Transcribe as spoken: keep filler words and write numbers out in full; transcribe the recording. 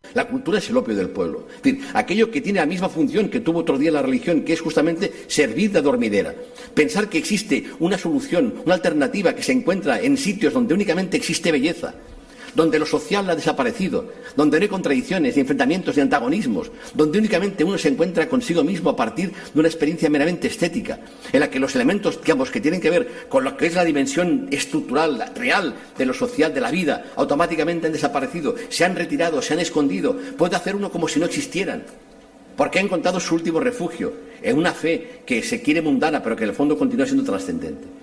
La cultura es el opio del pueblo. Es decir, aquello que tiene la misma función que tuvo otro día la religión, que es justamente servir de dormidera. Pensar que existe una solución, una alternativa que se encuentra en sitios donde únicamente existe belleza, donde lo social ha desaparecido, donde no hay contradicciones, ni enfrentamientos, ni antagonismos, donde únicamente uno se encuentra consigo mismo a partir de una experiencia meramente estética, en la que los elementos, digamos, que tienen que ver con lo que es la dimensión estructural, real de lo social, de la vida, automáticamente han desaparecido, se han retirado, se han escondido. Puede hacer uno como si no existieran, porque ha encontrado su último refugio en una fe que se quiere mundana, pero que en el fondo continúa siendo trascendente.